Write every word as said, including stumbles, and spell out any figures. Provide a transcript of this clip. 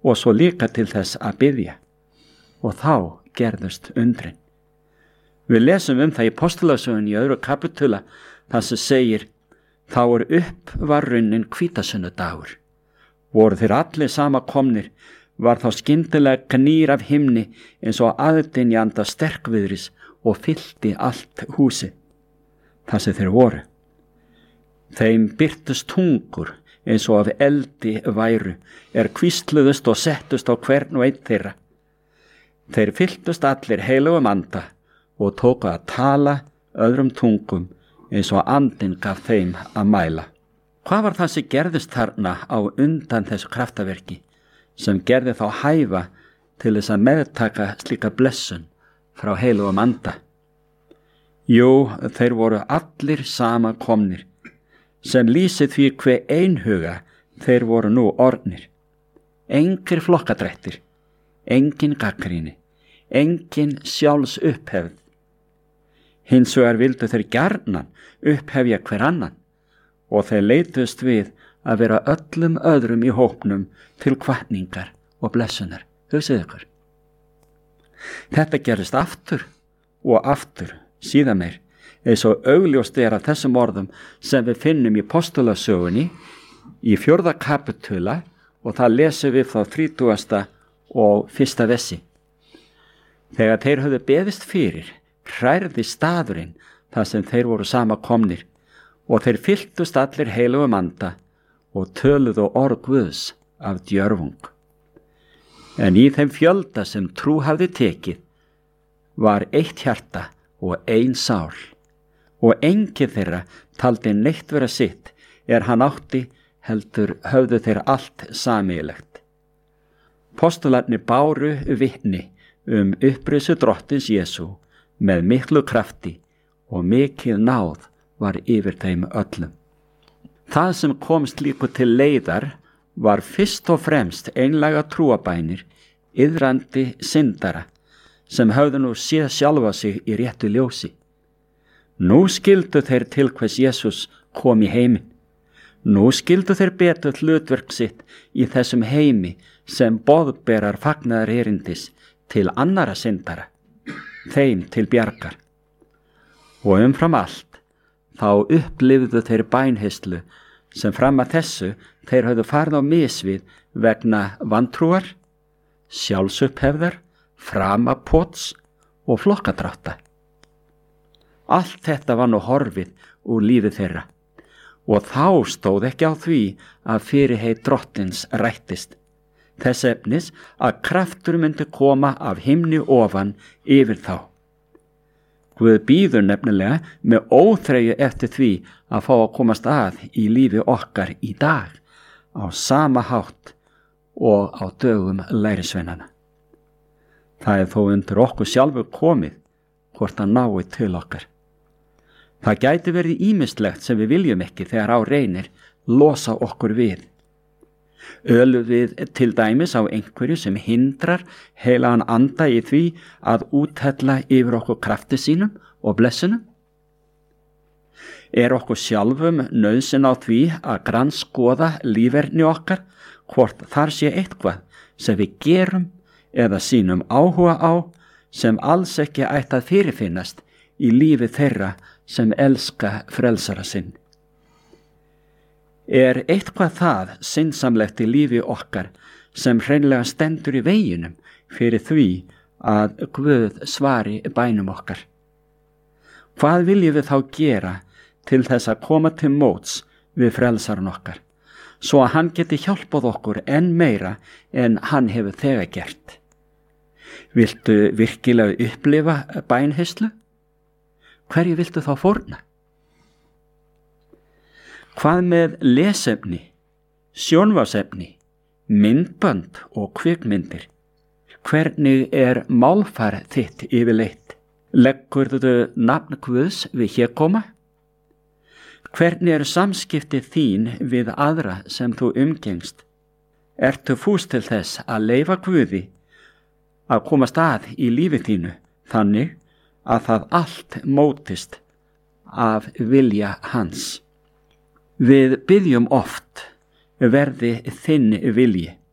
og svo líka til þess að biðja. Og þá gerðust undrin. Við lesum um það í Postulasögunni í öðru kapitula þar sem segir: þá er upp var runnin hvítasunnudagur. Voru þeir allir sama komnir, var þá skyndilega gnýr af himni eins og aðdynjanda sterkviðris og fyllti allt húsið þar sem þeir voru. Þeim birtust tungur eins og af eldi væru, er hvísluðust og settust á hvern og einn þeirra. Þeir fylltust allir heilugum anda og tóku að tala öðrum tungum eins og andinn gaf þeim að mæla. Hvað var það sem gerðist þarna á undan þessu kraftaverki, sem gerði þá hæfa til þess að meðtaka slíka blessun frá heilugum anda? Jú, þeir voru allir sama komnir, sem lýsið því hve einhuga þeir voru nú orðnir. Engir flokkadrættir, engin gagnrýni, engin sjálfs upphefð. Hins vegar vildu þeir gjarnan upphefja hver annan og þeir leituðust við að vera öllum öðrum í hópnum til hvatningar og blessunar. Hugsið ykkur. Þetta gerist aftur og aftur síðan meir, eins og augljóst er af þessum orðum sem við finnum í Postulasögunni í fjórða kapitula, og það lesum við frá þrítugasta og fyrsta vessi. Þegar þeir höfðu beðist fyrir, hrærði staðurinn þar sem þeir voru sama komnir, og þeir fylltust allir heilugum anda og töluðu orð Guðs af djörfung. En í þeim fjölda sem trú hafði tekið var eitt hjarta og ein sál, og enginn þeirra taldi neitt vera sitt er hann átti, heldur höfðu þeir allt sameiginlegt. Postularnir báru vitni um upprisu drottins Jesú með miklu krafti, og mikil náð var yfir þeim öllum. Það sem kom slíku til leiðar var fyrst og fremst einlæga trúabænir iðrandi syndara sem höfðu nú séð sjálfa sig í réttu ljósi. Nú skildu þeir til hvers Jesús kom í heiminn. Nú skildu þeir betur hlutverk sitt í þessum heimi sem boðberar fagnaðar erindis til annara syndara, þeim til bjargar. Og umfram allt, þá upplifðu þeir bænheyslu sem fram að þessu þeir höfðu farið á misvið vegna vantrúar, sjálfsuppefðar, framapots og flokkadrátta. Allt þetta var nú horfið úr lífi þeirra, og þá stóð ekki á því að fyrirheit drottins rættist, þess efnis að kraftur myndi koma af himni ofan yfir þá. Guð býður nefnilega með óþreyju eftir því að fá að komast að í lífi okkar í dag, á sama hátt og á dögum lærisveinana. Það er þó undir okkur sjálfu komið hvort að nái til okkar. Það gæti verið ýmislegt sem við viljum ekki þegar á reynir losa okkur við. Ölum við til dæmis á einhverju sem hindrar heilagan anda í því að úthella yfir okkur krafti sínum og blessunum? Er okkur sjálfum nauðsyn á því að grannskoða líferni okkar, hvort þar sé eitthvað sem við gerum eða sínum áhuga á sem alls ekki ætti að fyrirfinnast í lífi þeirra sem elska frelsara sinn? Er eitthvað það syndsamlegt í lífi okkar sem hreinlega stendur í veginum fyrir því að Guð svari bænum okkar? Hvað viljum við þá gera til þess að koma til móts við frelsaran okkar, svo að hann geti hjálpað okkur enn meira en hann hefur þegar gert? Viltu virkilega upplifa bænheyslu? Hverju viltu þá fórna? Hvað með lesefni, sjónvarpsefni, myndbönd og kvikmyndir? Hvernig er málfar þitt yfirleitt? Leggurðu nafn Guðs við hégóma? Hvernig eru samskipti þín við aðra sem þú umgengst? Ertu fús til þess að leyfa Guði að komast að í lífi þínu þannig að það allt mótist af vilja hans? Við biðjum oft, verði þinn vilji.